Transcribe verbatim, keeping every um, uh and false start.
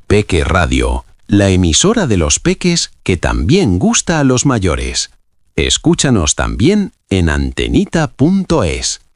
Peque Radio, la emisora de los peques que también gusta a los mayores. Escúchanos también en antenita punto es.